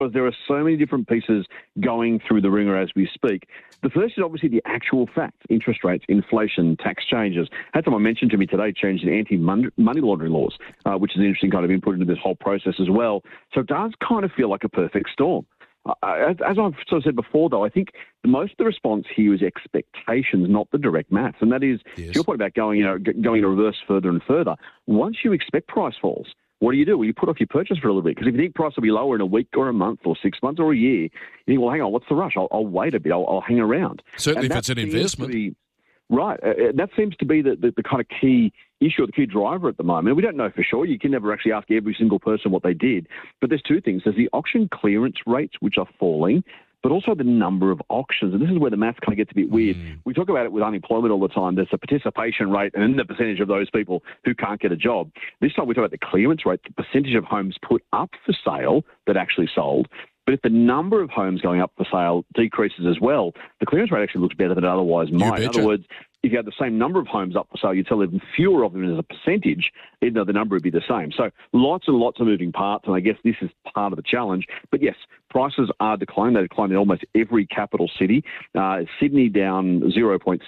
because there are so many different pieces going through the ringer as we speak. The first is obviously the actual facts: interest rates, inflation, tax changes. I had someone mention to me today changing anti-money laundering laws, which is an interesting kind of input into this whole process as well. So it does kind of feel like a perfect storm. As I've sort of said before, though, I think most of the response here is expectations, not the direct maths. And that is, to your point about going in reverse further and further. Once you expect price falls, what do? Well, you put off your purchase for a little bit, because if you think price will be lower in a week or a month or 6 months or a year, you think, well, hang on, what's the rush? I'll wait a bit. I'll hang around. Certainly if it's an investment. Right. That seems to be the kind of key issue, or the key driver at the moment. We don't know for sure. You can never actually ask every single person what they did. But there's two things. There's the auction clearance rates, which are falling, but also the number of auctions. And this is where the maths kind of gets a bit weird. We talk about it with unemployment all the time. There's a participation rate and then the percentage of those people who can't get a job. This time we talk about the clearance rate, the percentage of homes put up for sale that actually sold. But if the number of homes going up for sale decreases as well, the clearance rate actually looks better than it otherwise might. In other words, if you had the same number of homes up for sale, you'd sell even fewer of them as a percentage, even though the number would be the same. So lots and lots of moving parts, and I guess this is part of the challenge. But yes, prices are declining. They decline in almost every capital city. Sydney down 0.3%,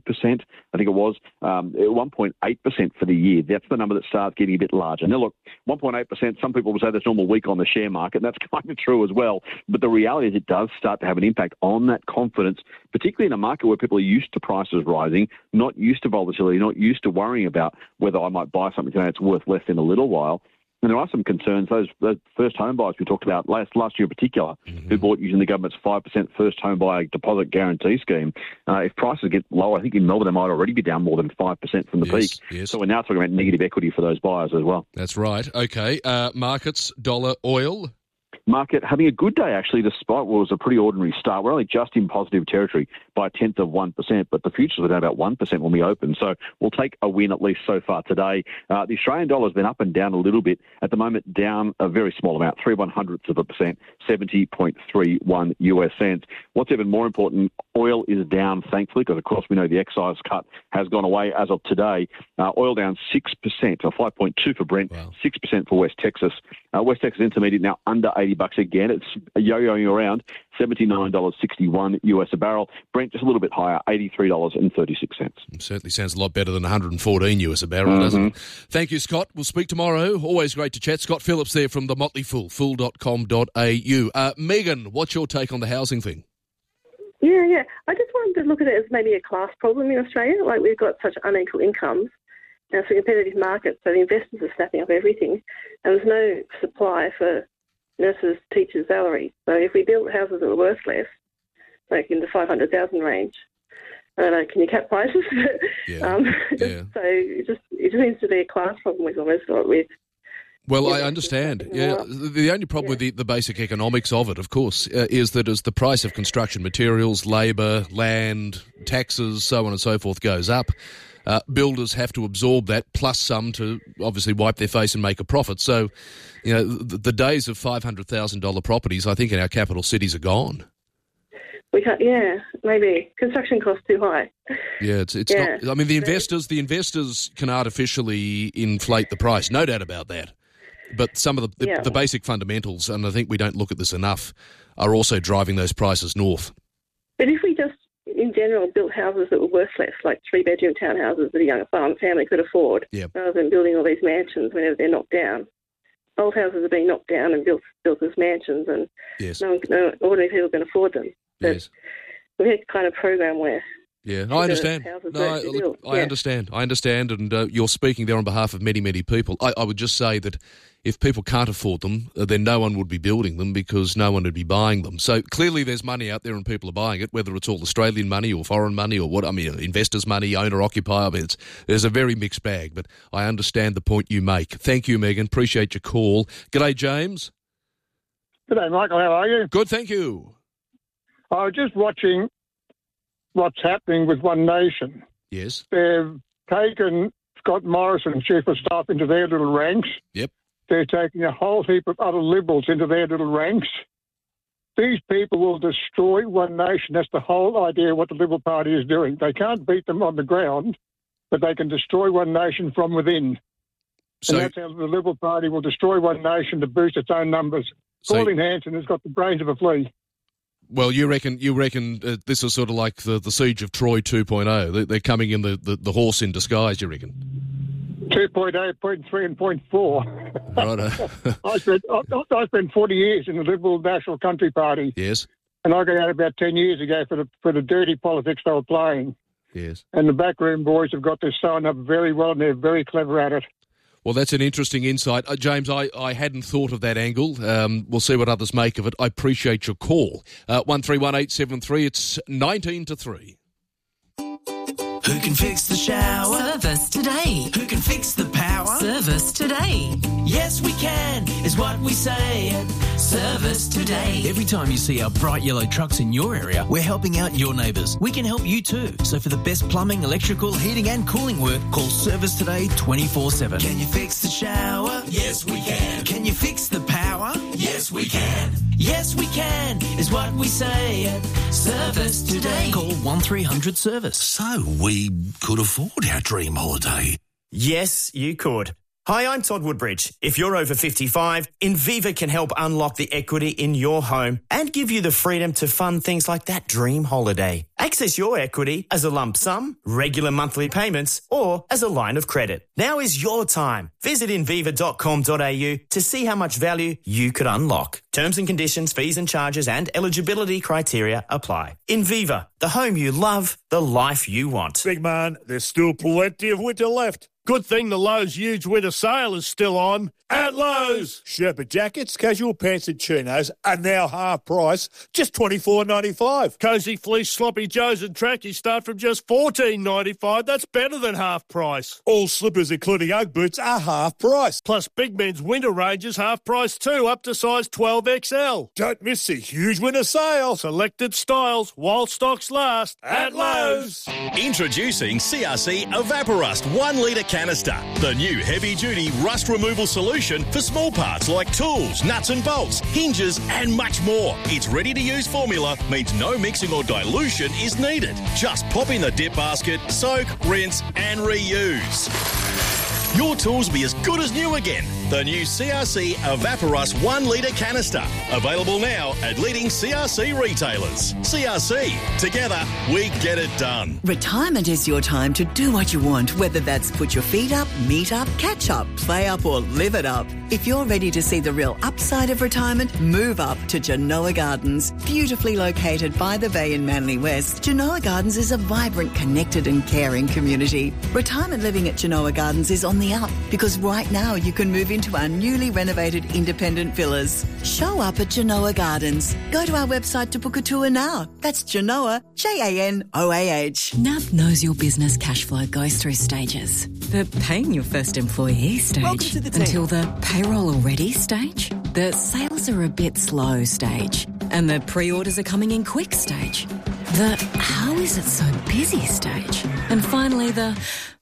I think it was, 1.8% for the year. That's the number that starts getting a bit larger. Now, look, 1.8%, some people will say that's normal week on the share market, and that's kind of true as well. But the reality is it does start to have an impact on that confidence, particularly in a market where people are used to prices rising, not used to volatility, not used to worrying about whether I might buy something today that's worth less in a little while. And there are some concerns. Those first home buyers we talked about last year in particular, who bought using the government's 5% first home buyer deposit guarantee scheme. If prices get lower, I think in Melbourne they might already be down more than 5% from the peak. Yes. So we're now talking about negative equity for those buyers as well. That's right. Okay. Markets, dollar, oil. Market having a good day, actually, despite what was a pretty ordinary start. We're only just in positive territory by 0.1%, but the futures were down about 1% when we opened. So we'll take a win at least so far today. The Australian dollar has been up and down a little bit. At the moment, down a very small amount, 0.03%, 70.31 US cents. What's even more important, oil is down, thankfully, because, of course, we know the excise cut has gone away as of today. Oil down 6%, or 5.2 for Brent, 6% for West Texas. West Texas Intermediate now under $80 again. It's yo-yoing around, $79.61 US a barrel. Brent just a little bit higher, $83.36. It certainly sounds a lot better than 114 US a barrel, doesn't it? Thank you, Scott. We'll speak tomorrow. Always great to chat. Scott Phillips there from the Motley Fool, fool.com.au. Megan, what's your take on the housing thing? Yeah. I just wanted to look at it as maybe a class problem in Australia. Like, we've got such unequal incomes. Now, it's a competitive market, so the investors are snapping up everything, and there's no supply for nurses, teachers' salaries. So if we built houses that were worth less, like in the 500,000 range, I don't know, can you cap prices? So it just seems to be a class problem we've almost got with. Well, I understand. Yeah, the only problem with the basic economics of it, of course, is that as the price of construction materials, labour, land, taxes, so on and so forth goes up, builders have to absorb that, plus some to obviously wipe their face and make a profit. So, the days of $500,000 properties, I think, in our capital cities are gone. We can't, maybe construction costs too high. Yeah, it's not. I mean, the investors can artificially inflate the price, no doubt about that. But some of the basic fundamentals, and I think we don't look at this enough, are also driving those prices north. But if we just, in general, built houses that were worth less, like 3-bedroom townhouses that a young family could afford, rather than building all these mansions whenever they're knocked down. Old houses are being knocked down and built as mansions, and no ordinary people can afford them. But we had kind of program where... Yeah, I understand. I understand, and you're speaking there on behalf of many, many people. I would just say that if people can't afford them, then no one would be building them because no one would be buying them. So clearly there's money out there and people are buying it, whether it's all Australian money or foreign money or investors' money, owner-occupier. There's a very mixed bag, but I understand the point you make. Thank you, Megan. Appreciate your call. G'day, James. G'day, Michael. How are you? Good, thank you. I was just watching what's happening with One Nation. Yes. They've taken Scott Morrison, Chief of Staff, into their little ranks. Yep. They're taking a whole heap of other Liberals into their little ranks. These people will destroy One Nation. That's the whole idea of what the Liberal Party is doing. They can't beat them on the ground, but they can destroy One Nation from within. And that's how the Liberal Party will destroy One Nation to boost its own numbers. Pauline Hanson has got the brains of a flea. Well, you reckon this is sort of like the Siege of Troy 2.0. They're coming in the horse in disguise, you reckon? 2.0, 0.3 and 0.4. Right. I spent 40 years in the Liberal National Country Party. Yes. And I got out about 10 years ago for the dirty politics they were playing. Yes. And the backroom boys have got this sewn up very well, and they're very clever at it. Well, that's an interesting insight. James, I hadn't thought of that angle. We'll see what others make of it. I appreciate your call. 131873, it's 19 to 3. Who can fix the shower? Service Today. Who can fix the power? Service Today. Yes, we can, is what we say at Service Today. Every time you see our bright yellow trucks in your area, we're helping out your neighbours. We can help you too. So for the best plumbing, electrical, heating and cooling work, call Service Today 24/7. Can you fix the shower? Yes, we can. Can you fix the power? Yes, we can. Yes, we can, is what we say at Service Today. Call 1300 Service. So we could afford our dream holiday. Yes, you could. Hi, I'm Todd Woodbridge. If you're over 55, Inviva can help unlock the equity in your home and give you the freedom to fund things like that dream holiday. Access your equity as a lump sum, regular monthly payments, or as a line of credit. Now is your time. Visit inviva.com.au to see how much value you could unlock. Terms and conditions, fees and charges and eligibility criteria apply. Inviva, the home you love, the life you want. Big man, there's still plenty of winter left. Good thing the Lowe's huge winter sale is still on. At Lowe's! Sherpa jackets, casual pants and chinos are now half price, just $24.95. Cosy fleece, sloppy joes and trackies start from just $14.95. That's better than half price. All slippers, including Ugg boots, are half price. Plus big men's winter range is half price too, up to size 12XL. Don't miss the huge winter sale. Selected styles while stocks last. At Lowe's! Introducing CRC Evaporust 1 litre canister, the new heavy-duty rust removal solution for small parts like tools, nuts and bolts, hinges and much more. Its ready-to-use formula means no mixing or dilution is needed. Just pop in the dip basket, soak, rinse and reuse. Your tools will be as good as new again. The new CRC Evaporust 1 litre canister. Available now at leading CRC retailers. CRC. Together, we get it done. Retirement is your time to do what you want, whether that's put your feet up, meet up, catch up, play up or live it up. If you're ready to see the real upside of retirement, move up to Genoa Gardens. Beautifully located by the bay in Manly West, Genoa Gardens is a vibrant, connected and caring community. Retirement living at Genoa Gardens is on the up because right now you can move into our newly renovated independent villas. Show up at Genoa Gardens. Go to our website to book a tour now. That's Genoa, Janoah. NAB knows your business cash flow goes through stages. The paying your first employee stage, until the payroll already stage, the sales are a bit slow stage, and the pre-orders are coming in quick stage, the how is it so busy stage, and finally the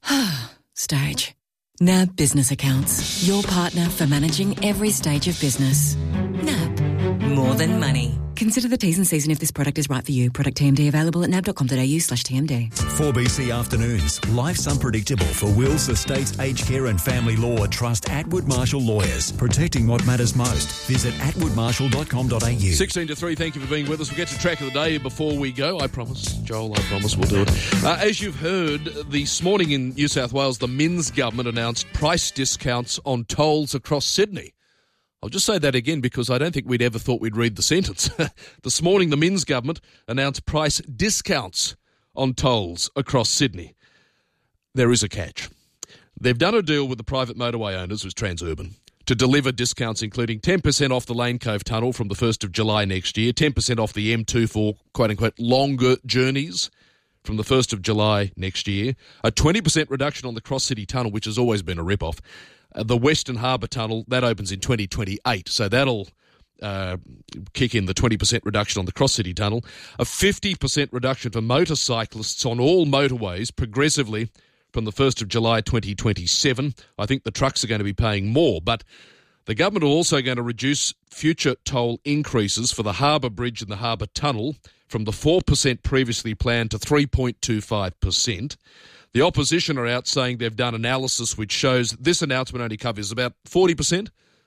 stage. NAB Business Accounts, your partner for managing every stage of business. NAB, more than money. Consider the T's and C's and if this product is right for you. Product TMD available at nab.com.au/TMD. 4BC Afternoons. Life's unpredictable for wills, estates, aged care and family law. Trust Atwood Marshall Lawyers. Protecting what matters most. Visit atwoodmarshall.com.au. 16 to 3, thank you for being with us. We'll get to track of the day before we go. I promise. Joel, I promise we'll do it. As you've heard, this morning in New South Wales, the Minns government announced price discounts on tolls across Sydney. I'll just say that again because I don't think we'd ever thought we'd read the sentence. This morning, the Minns government announced price discounts on tolls across Sydney. There is a catch. They've done a deal with the private motorway owners, who's Transurban, to deliver discounts including 10% off the Lane Cove Tunnel from the 1st of July next year, 10% off the M2 for quote-unquote longer journeys from the 1st of July next year, a 20% reduction on the Cross City Tunnel, which has always been a rip-off. The Western Harbour Tunnel, that opens in 2028, so that'll kick in the 20% reduction on the Cross City Tunnel, a 50% reduction for motorcyclists on all motorways progressively from the 1st of July 2027. I think the trucks are going to be paying more, but the government are also going to reduce future toll increases for the Harbour Bridge and the Harbour Tunnel from the 4% previously planned to 3.25%. The opposition are out saying they've done analysis which shows this announcement only covers about 40%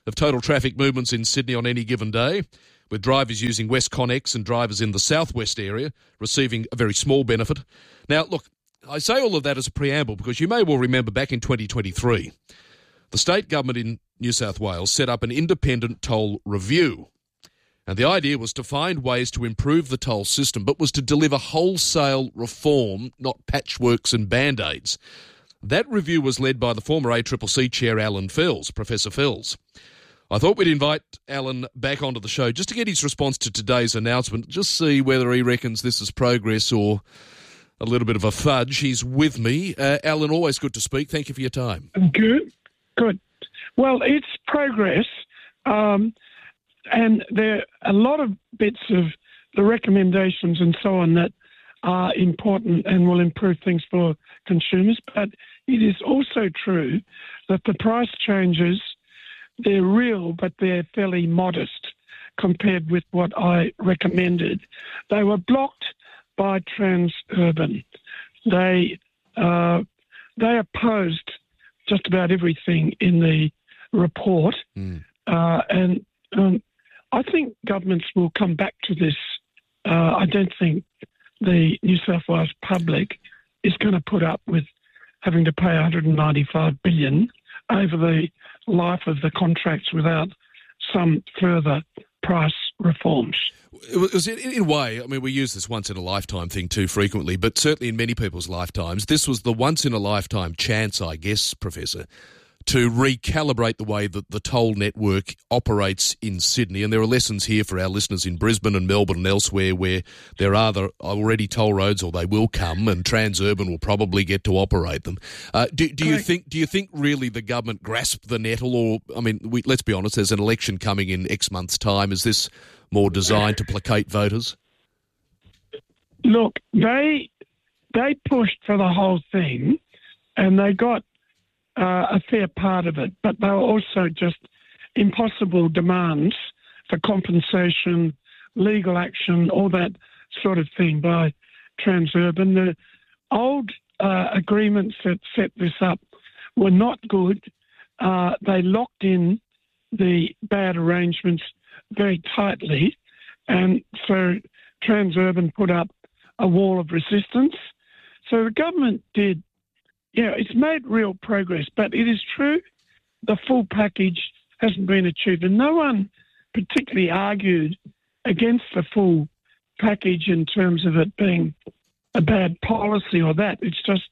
of total traffic movements in Sydney on any given day, with drivers using WestConnex and drivers in the southwest area receiving a very small benefit. Now, look, I say all of that as a preamble because you may well remember back in 2023, the state government in New South Wales set up an independent toll review. And the idea was to find ways to improve the toll system, but was to deliver wholesale reform, not patchworks and band-aids. That review was led by the former ACCC chair, Alan Fells, Professor Fells. I thought we'd invite Alan back onto the show just to get his response to today's announcement, just see whether he reckons this is progress or a little bit of a fudge. He's with me. Alan, always good to speak. Thank you for your time. Good. Well, it's progress, and there are a lot of bits of the recommendations and so on that are important and will improve things for consumers, but it is also true that the price changes, they're real, but they're fairly modest compared with what I recommended. They were blocked by Transurban. They opposed just about everything in the report, and I think governments will come back to this. I don't think the New South Wales public is going to put up with having to pay $195 billion over the life of the contracts without some further price reforms. It was in a way, I mean, we use this once-in-a-lifetime thing too frequently, but certainly in many people's lifetimes, this was the once-in-a-lifetime chance, I guess, Professor, to recalibrate the way that the toll network operates in Sydney. And there are lessons here for our listeners in Brisbane and Melbourne and elsewhere where there are already toll roads, or they will come, and Transurban will probably get to operate them. Do you think really the government grasped the nettle, or, I mean, let's be honest, there's an election coming in X months' time. Is this more designed to placate voters? Look, they pushed for the whole thing, and they got a fair part of it, but they were also just impossible demands for compensation, legal action, all that sort of thing by Transurban. The old agreements that set this up were not good. They locked in the bad arrangements very tightly, and so Transurban put up a wall of resistance. So the government did. Yeah, it's made real progress, but it is true the full package hasn't been achieved, and no one particularly argued against the full package in terms of it being a bad policy or that. It's just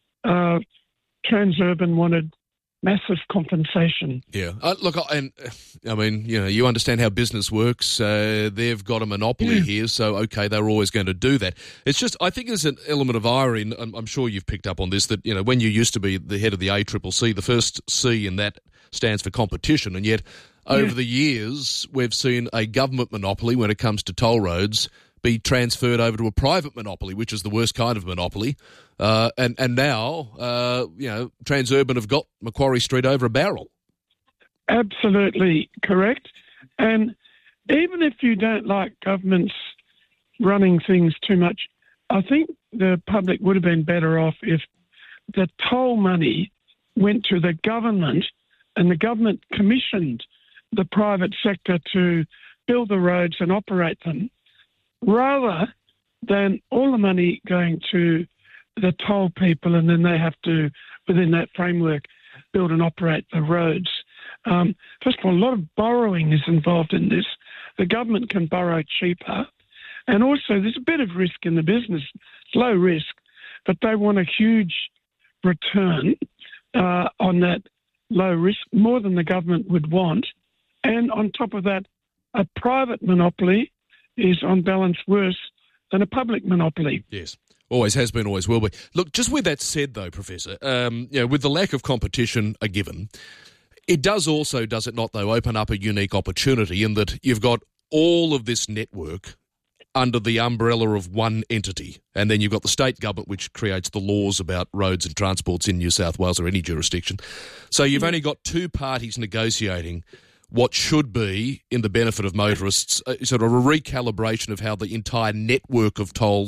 Transurban wanted massive compensation. Yeah. Look, and I mean, you know, you understand how business works. They've got a monopoly here, so, okay, they're always going to do that. It's just, I think there's an element of irony, and I'm sure you've picked up on this, that, you know, when you used to be the head of the ACCC, the first C in that stands for competition, and yet over the years we've seen a government monopoly when it comes to toll roads be transferred over to a private monopoly, which is the worst kind of monopoly. And now, you know, Transurban have got Macquarie Street over a barrel. Absolutely correct. And even if you don't like governments running things too much, I think the public would have been better off if the toll money went to the government and the government commissioned the private sector to build the roads and operate them, rather than all the money going to the toll people and then they have to, within that framework, build and operate the roads. First of all, a lot of borrowing is involved in this. The government can borrow cheaper. And also there's a bit of risk in the business. It's low risk, but they want a huge return on that low risk, more than the government would want. And on top of that, a private monopoly is on balance worse than a public monopoly. Yes. Always has been, always will be. Look, just with that said, though, Professor, you know, with the lack of competition a given, it does also, does it not, though, open up a unique opportunity in that you've got all of this network under the umbrella of one entity, and then you've got the state government, which creates the laws about roads and transports in New South Wales or any jurisdiction. So you've only got two parties negotiating what should be, in the benefit of motorists, sort of a recalibration of how the entire network of tolls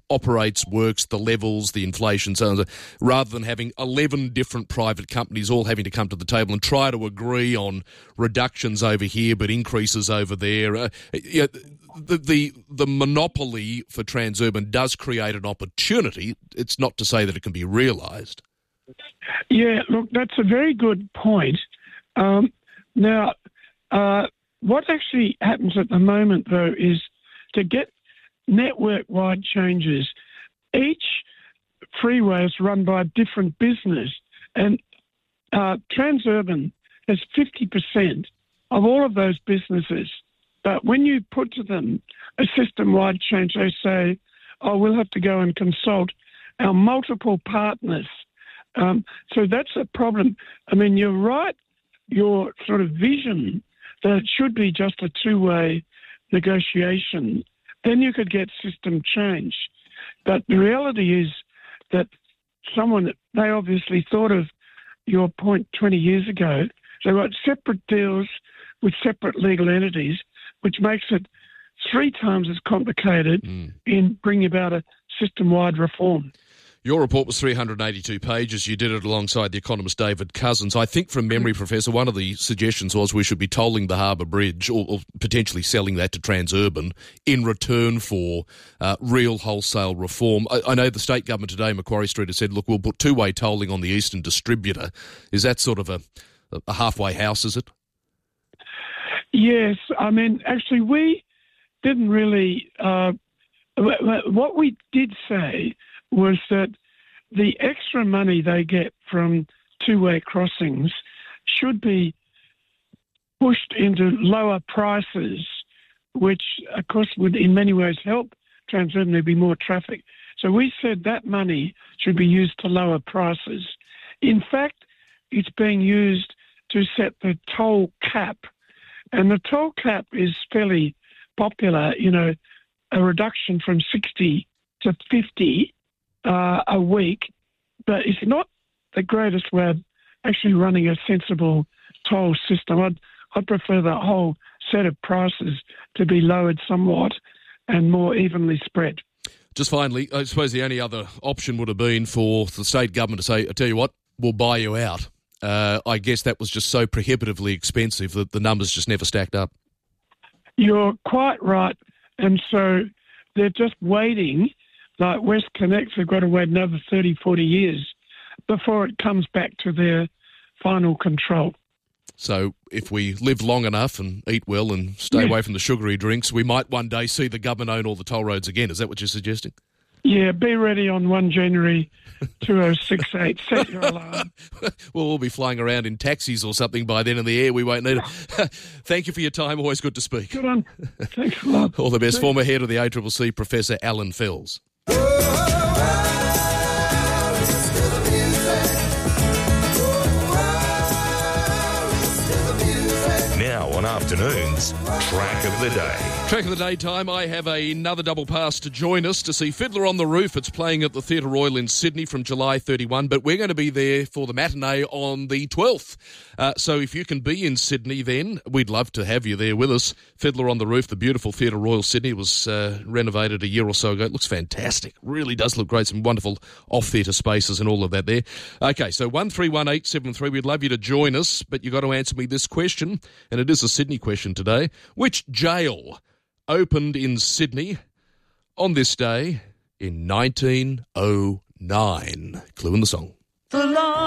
operates, works, the levels, the inflation, so on, rather than having 11 different private companies all having to come to the table and try to agree on reductions over here but increases over there. The monopoly for Transurban does create an opportunity. It's not to say that it can be realised. Yeah, look, that's a very good point. Now, what actually happens at the moment, though, is to get network-wide changes, each freeway is run by a different business, and Transurban has 50% of all of those businesses. But when you put to them a system-wide change, they say, oh, we'll have to go and consult our multiple partners. So that's a problem. I mean, you're right, your sort of vision that it should be just a two-way negotiation, then you could get system change. But the reality is that they obviously thought of your point 20 years ago. They got separate deals with separate legal entities, which makes it 3 times as complicated in bringing about a system-wide reform. Your report was 382 pages. You did it alongside the economist David Cousins. I think from memory, Professor, one of the suggestions was we should be tolling the Harbour Bridge or potentially selling that to Transurban in return for real wholesale reform. I know the state government today, Macquarie Street, has said, look, we'll put two-way tolling on the eastern distributor. Is that sort of a halfway house, is it? Yes. I mean, actually, we didn't really... what we did say was that the extra money they get from two-way crossings should be pushed into lower prices, which, of course, would in many ways help Transurban. There'd be more traffic. So we said that money should be used to lower prices. In fact, it's being used to set the toll cap. And the toll cap is fairly popular, a reduction from 60 to 50 a week, but it's not the greatest way of actually running a sensible toll system. I'd prefer the whole set of prices to be lowered somewhat and more evenly spread. Just finally, I suppose the only other option would have been for the state government to say, I tell you what, we'll buy you out. I guess that was just so prohibitively expensive that the numbers just never stacked up. You're quite right. And so they're just waiting, like WestConnex, they've got to wait another 30, 40 years before it comes back to their final control. So if we live long enough and eat well and stay away from the sugary drinks, we might one day see the government own all the toll roads again. Is that what you're suggesting? Yeah, be ready on 1 January 2068. Set your alarm. Well, we'll be flying around in taxis or something by then in the air. We won't need it. Thank you for your time. Always good to speak. Good on. Thanks a lot. All the best. Former head of the ACCC, Professor Alan Fells. Now on afternoons, Track of the Day. Track of the Day time, I have another double pass to join us to see Fiddler on the Roof. It's playing at the Theatre Royal in Sydney from July 31, but we're going to be there for the matinee on the 12th. So if you can be in Sydney then, we'd love to have you there with us. Fiddler on the Roof, the beautiful Theatre Royal Sydney, was renovated a year or so ago. It looks fantastic. Really does look great. Some wonderful off-theatre spaces and all of that there. Okay, so 131873, we'd love you to join us, but you've got to answer me this question, and it is a Sydney question today. Which jail opened in Sydney on this day in 1909? Clue in the song.